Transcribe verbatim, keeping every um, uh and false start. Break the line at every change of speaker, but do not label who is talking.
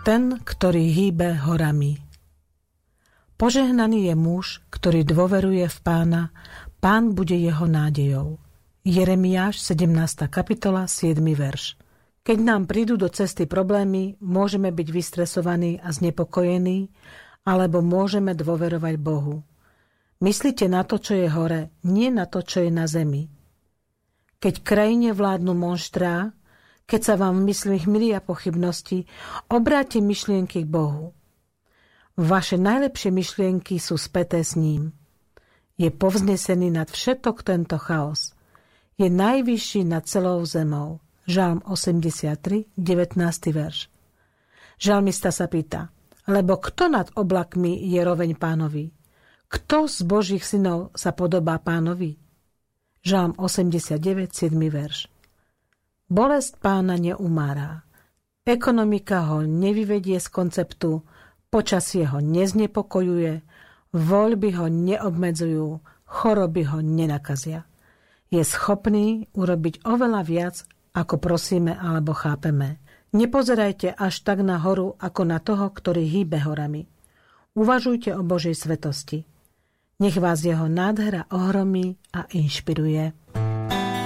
ten, ktorý hýbe horami. Požehnaný je muž, ktorý dôveruje v Pána, Pán bude jeho nádejou. Jeremiáš sedemnásta kapitola, siedmy verš. Keď nám prídu do cesty problémy, môžeme byť vystresovaní a znepokojení, alebo môžeme dôverovať Bohu. Myslíte na to, čo je hore, nie na to, čo je na zemi. Keď krajine vládnu monštrá, keď sa vám v mysliach milia pochybnosti, obráťte myšlienky k Bohu. Vaše najlepšie myšlienky sú späté s ním. Je povznesený nad všetok tento chaos. Je najvyšší nad celou zemou. Žalm osemdesiattri, devätnásty verš. Žalmista sa pýta, lebo kto nad oblakmi je roveň Pánovi? Kto z Božích synov sa podobá Pánovi? Žalm osemdesiatdeväť, siedmy verš. Bolesť Pána neumára. Ekonomika ho nevyvedie z konceptu, počasie ho neznepokojuje, voľby ho neobmedzujú, choroby ho nenakazia. Je schopný urobiť oveľa viac, ako prosíme alebo chápeme. Nepozerajte až tak na horu, ako na toho, ktorý hýbe horami. Uvažujte o Božej svetosti. Nech vás jeho nádhera ohromí a inšpiruje.